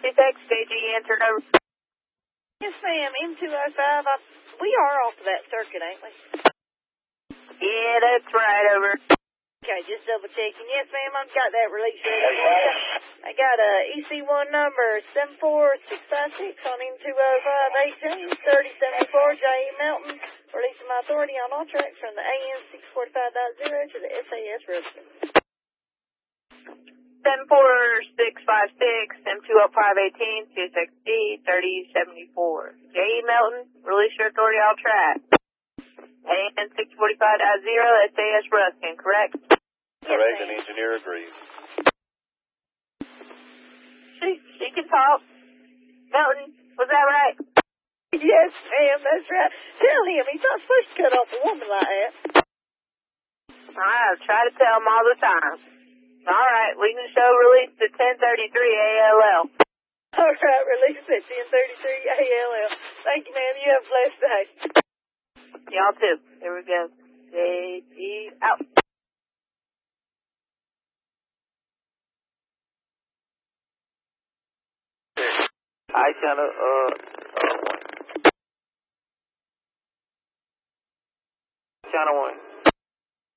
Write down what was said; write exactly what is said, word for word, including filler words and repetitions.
text, J G answered over. Yes, ma'am, M two oh five. I, we are off of that circuit, ain't we? Yeah, that's right, over. Okay, just double checking. Yes, ma'am, I've got that release ready. I got a E C one number seven four six five six on M two oh five eighteen thirty seventy-four J E Melton, releasing my authority on all tracks from the A N six forty-five point zero to the S A S Ruskin. seven four six five six M two oh five eighteen C S X D thirty seventy-four J E Melton, release your authority all tracks. A N six forty-five point zero S A S Ruskin, correct? Correct, and engineer agrees. She, she can talk. Melton, was that right? Yes, ma'am, that's right. Tell him he's not supposed to cut off a woman like that. I try to tell him all the time. All right, we can show release to ten thirty-three A L L. All right, release at ten thirty-three A L L. Thank you, ma'am. You have a blessed day. Y'all too. Here we go. J G out. Hi, channel, uh, uh, one. Channel one.